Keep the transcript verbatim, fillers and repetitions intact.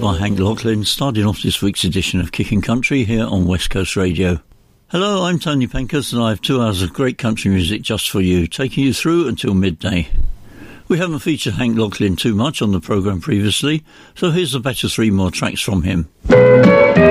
by Hank Locklin, starting off this week's edition of Kicking Country here on West Coast Radio. Hello, I'm Tony Penkers and I have two hours of great country music just for you, taking you through until midday. We haven't featured Hank Locklin too much on the programme previously, so here's the better three more tracks from him.